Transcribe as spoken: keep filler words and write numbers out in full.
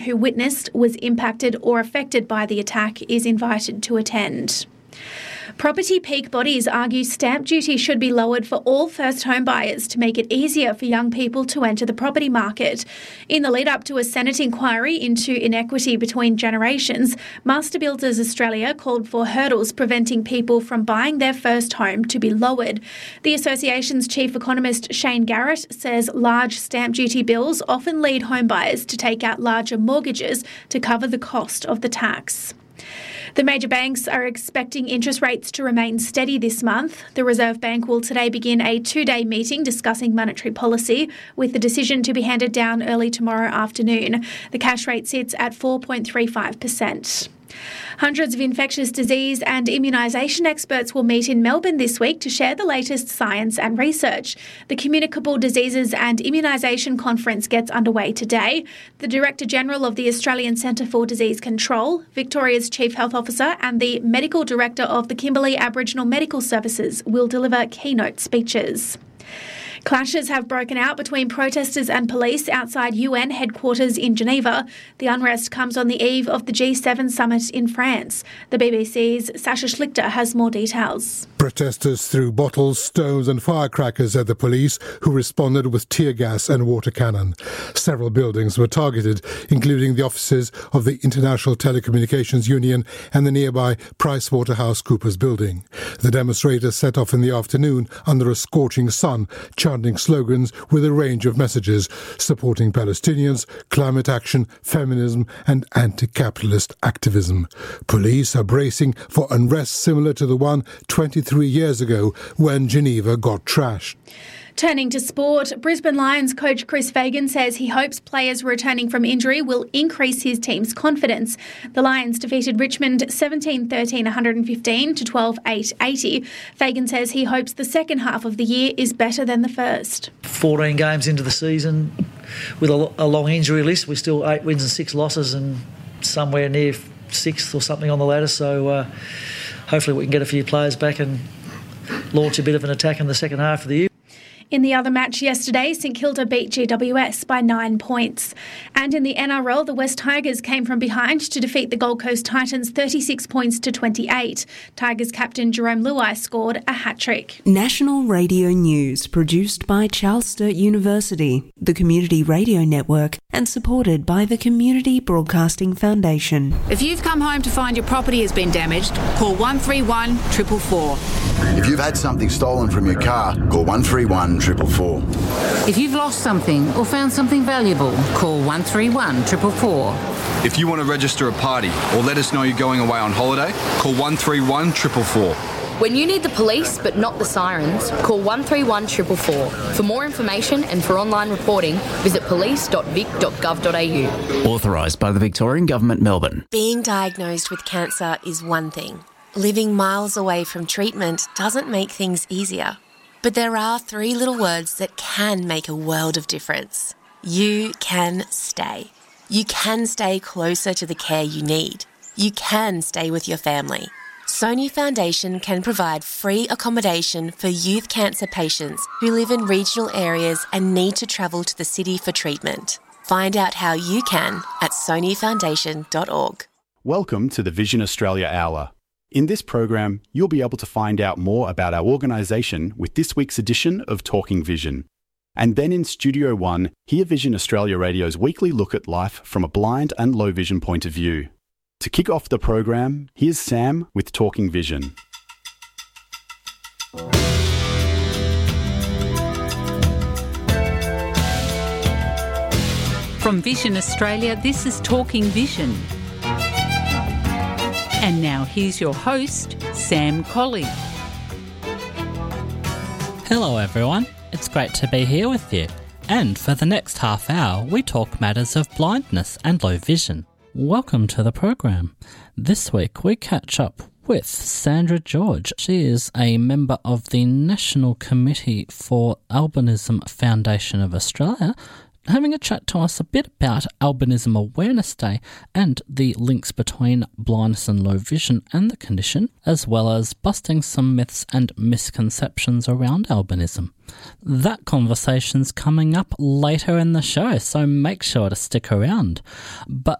who witnessed, was impacted or affected by the attack is invited to attend. Property peak bodies argue stamp duty should be lowered for all first home buyers to make it easier for young people to enter the property market. In the lead up to a Senate inquiry into inequity between generations, Master Builders Australia called for hurdles preventing people from buying their first home to be lowered. The association's chief economist Shane Garrett says large stamp duty bills often lead home buyers to take out larger mortgages to cover the cost of the tax. The major banks are expecting interest rates to remain steady this month. The Reserve Bank will today begin a two-day meeting discussing monetary policy, with the decision to be handed down early tomorrow afternoon. The cash rate sits at four point three five percent. Hundreds of infectious disease and immunisation experts will meet in Melbourne this week to share the latest science and research. The Communicable Diseases and Immunisation Conference gets underway today. The Director General of the Australian Centre for Disease Control, Victoria's Chief Health Officer and the Medical Director of the Kimberley Aboriginal Medical Services will deliver keynote speeches. Clashes have broken out between protesters and police outside U N headquarters in Geneva. The unrest comes on the eve of the G seven summit in France. The B B C's Sasha Schlichter has more details. Protesters threw bottles, stones and firecrackers at the police, who responded with tear gas and water cannon. Several buildings were targeted, including the offices of the International Telecommunications Union and the nearby PricewaterhouseCoopers building. The demonstrators set off in the afternoon under a scorching sun, chanting slogans with a range of messages supporting Palestinians, climate action, feminism and anti-capitalist activism. Police are bracing for unrest similar to the one twenty-three years ago when Geneva got trashed. Turning to sport, Brisbane Lions coach Chris Fagan says he hopes players returning from injury will increase his team's confidence. The Lions defeated Richmond seventeen thirteen one hundred fifteen to twelve eight eighty. Fagan says he hopes the second half of the year is better than the first. fourteen games into the season with a, a long injury list. We're still eight wins and six losses and somewhere near sixth or something on the ladder. So uh, hopefully we can get a few players back and launch a bit of an attack in the second half of the year. In the other match yesterday, St Kilda beat G W S by nine points. And in the N R L, the West Tigers came from behind to defeat the Gold Coast Titans thirty-six points to twenty-eight. Tigers captain Jerome Luai scored a hat-trick. National Radio News, produced by Charles Sturt University, the Community Radio Network, and supported by the Community Broadcasting Foundation. If you've come home to find your property has been damaged, call one three one, four four four. If you've had something stolen from your car, call one three one, four four four. If you've lost something or found something valuable, call one three one, four four four. If you want to register a party or let us know you're going away on holiday, call one three one, four four four. When you need the police but not the sirens, call one three one, four four four. For more information and for online reporting, visit police dot vic dot gov dot a u. Authorised by the Victorian Government, Melbourne. Being diagnosed with cancer is one thing. Living miles away from treatment doesn't make things easier. But there are three little words that can make a world of difference. You can stay. You can stay closer to the care you need. You can stay with your family. Sony Foundation can provide free accommodation for youth cancer patients who live in regional areas and need to travel to the city for treatment. Find out how you can at sony foundation dot org. Welcome to the Vision Australia Hour. In this program, you'll be able to find out more about our organisation with this week's edition of Talking Vision. And then in Studio One, hear Vision Australia Radio's weekly look at life from a blind and low vision point of view. To kick off the program, here's Sam with Talking Vision. From Vision Australia, this is Talking Vision. And now here's your host, Sam Colley. Hello everyone, it's great to be here with you. And for the next half hour, we talk matters of blindness and low vision. Welcome to the program. This week we catch up with Sandra George. She is a member of the National Committee for Albinism Foundation of Australia, having a chat to us a bit about Albinism Awareness Day and the links between blindness and low vision and the condition, as well as busting some myths and misconceptions around albinism. That conversation's coming up later in the show, so make sure to stick around. But